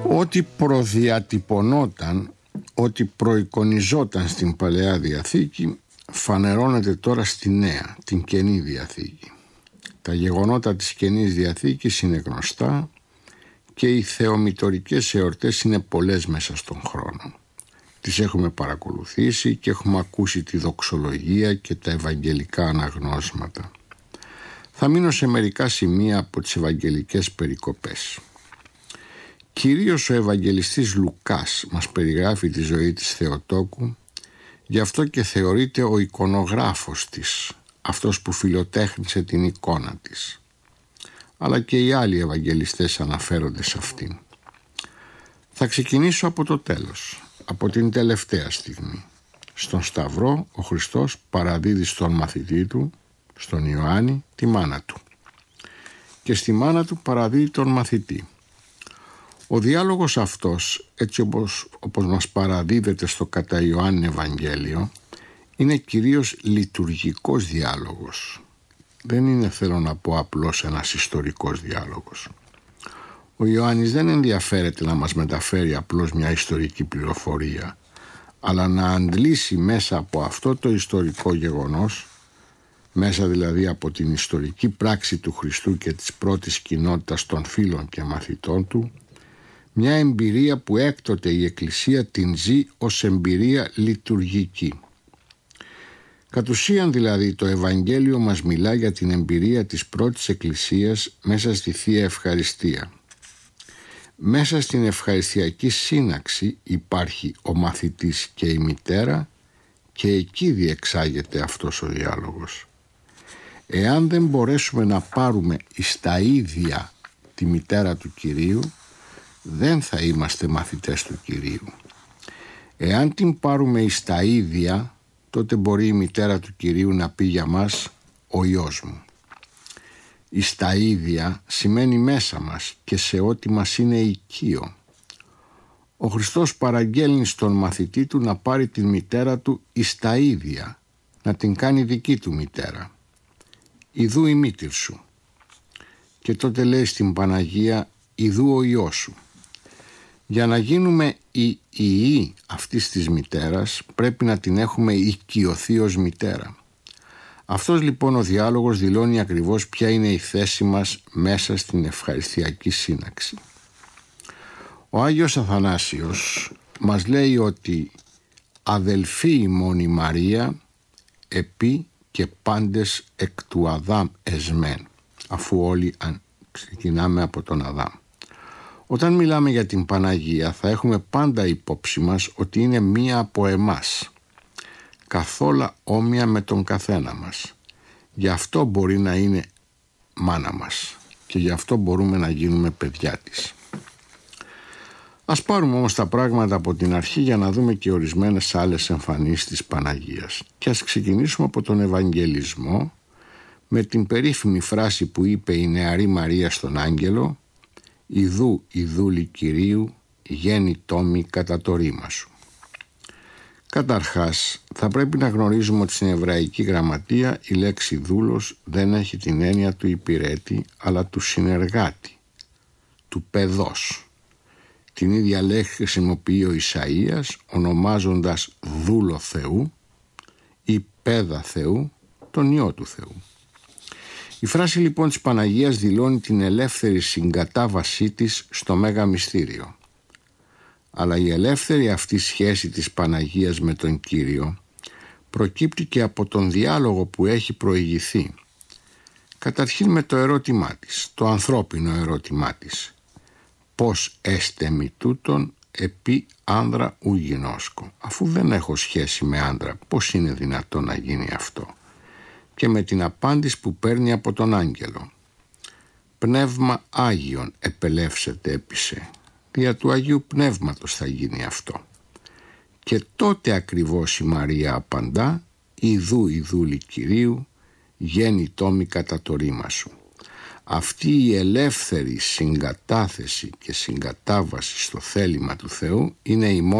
Ό,τι προδιατυπωνόταν, ό,τι προεικονιζόταν στην Παλαιά Διαθήκη φανερώνεται τώρα στη Νέα, την Καινή Διαθήκη. Τα γεγονότα της Καινής Διαθήκης είναι γνωστά και οι θεομητορικές εορτές είναι πολλές μέσα στον χρόνο. Τις έχουμε παρακολουθήσει και έχουμε ακούσει τη δοξολογία και τα ευαγγελικά αναγνώσματα. Θα μείνω σε μερικά σημεία από τις ευαγγελικές περικοπές. Κυρίως ο Ευαγγελιστής Λουκάς μας περιγράφει τη ζωή της Θεοτόκου, γι' αυτό και θεωρείται ο εικονογράφος της, αυτός που φιλοτέχνησε την εικόνα της. Αλλά και οι άλλοι Ευαγγελιστές αναφέρονται σε αυτήν. Θα ξεκινήσω από το τέλος, από την τελευταία στιγμή. Στον Σταυρό ο Χριστός παραδίδει στον μαθητή του, στον Ιωάννη, τη μάνα του. Και στη μάνα του παραδίδει τον μαθητή. Ο διάλογος αυτός, έτσι όπως μας παραδίδεται στο κατά Ιωάννη Ευαγγέλιο, είναι κυρίως λειτουργικός διάλογος. Δεν είναι, θέλω να πω, απλώς ένας ιστορικός διάλογος. Ο Ιωάννης δεν ενδιαφέρεται να μας μεταφέρει απλώς μια ιστορική πληροφορία, αλλά να αντλήσει μέσα από αυτό το ιστορικό γεγονός, μέσα δηλαδή από την ιστορική πράξη του Χριστού και της πρώτης κοινότητας των φίλων και μαθητών του, μια εμπειρία που έκτοτε η Εκκλησία την ζει ως εμπειρία λειτουργική. Κατ' ουσίαν δηλαδή το Ευαγγέλιο μας μιλά για την εμπειρία της πρώτης Εκκλησίας μέσα στη Θεία Ευχαριστία. Μέσα στην ευχαριστιακή σύναξη υπάρχει ο μαθητής και η μητέρα και εκεί διεξάγεται αυτός ο διάλογος. Εάν δεν μπορέσουμε να πάρουμε εις τα ίδια τη μητέρα του Κυρίου, δεν θα είμαστε μαθητές του Κυρίου. Εάν την πάρουμε εις τα ίδια, τότε μπορεί η μητέρα του Κυρίου να πει για μας «ο Υιός μου». Εις τα ίδια σημαίνει μέσα μας και σε ό,τι μας είναι οικείο. Ο Χριστός παραγγέλνει στον μαθητή του να πάρει την μητέρα του εις τα ίδια, να την κάνει δική του μητέρα. «Ιδού η μήτηρ σου». Και τότε λέει στην Παναγία «Ιδού ο Υιός σου». Για να γίνουμε οι ιοί αυτής της μητέρας πρέπει να την έχουμε οικειωθεί ως μητέρα. Αυτός λοιπόν ο διάλογος δηλώνει ακριβώς ποια είναι η θέση μας μέσα στην ευχαριστιακή σύναξη. Ο Άγιος Αθανάσιος μας λέει ότι αδελφή ημών η Μαρία επί και πάντες εκ του Αδάμ εσμέν, αφού όλοι ξεκινάμε από τον Αδάμ. Όταν μιλάμε για την Παναγία θα έχουμε πάντα υπόψη μας ότι είναι μία από εμάς, καθόλου όμοια με τον καθένα μας. Γι' αυτό μπορεί να είναι μάνα μας και γι' αυτό μπορούμε να γίνουμε παιδιά της. Ας πάρουμε όμως τα πράγματα από την αρχή για να δούμε και ορισμένες άλλες εμφανίσεις της Παναγίας. Και ας ξεκινήσουμε από τον Ευαγγελισμό με την περίφημη φράση που είπε η νεαρή Μαρία στον άγγελο «Ιδού η δούλη Κυρίου γέννητό μη κατά το ρήμα σου». Καταρχάς θα πρέπει να γνωρίζουμε ότι στην εβραϊκή γραμματεία η λέξη δούλος δεν έχει την έννοια του υπηρέτη αλλά του συνεργάτη, του παιδός. Την ίδια λέξη χρησιμοποιεί ο Ισαΐας ονομάζοντας δούλο Θεού ή παίδα Θεού τον Υιό του Θεού. Η φράση λοιπόν της Παναγίας δηλώνει την ελεύθερη συγκατάβασή της στο Μέγα Μυστήριο. Αλλά η ελεύθερη αυτή σχέση της Παναγίας με τον Κύριο προκύπτει και από τον διάλογο που έχει προηγηθεί. Καταρχήν με το ερώτημά της, το ανθρώπινο ερώτημά της. Πώς έστε μη τούτον επί άνδρα ου γινώσκω. Αφού δεν έχω σχέση με άντρα, πώς είναι δυνατόν να γίνει αυτό? Και με την απάντηση που παίρνει από τον άγγελο. Πνεύμα Άγιον επελεύσεται έπεισε. Δια του Αγίου Πνεύματος θα γίνει αυτό. Και τότε ακριβώς η Μαρία απαντά «Ιδού η δούλη Κυρίου γέννητό μη κατά το ρήμα σου». Αυτή η ελεύθερη συγκατάθεση και συγκατάβαση στο θέλημα του Θεού είναι η μόνη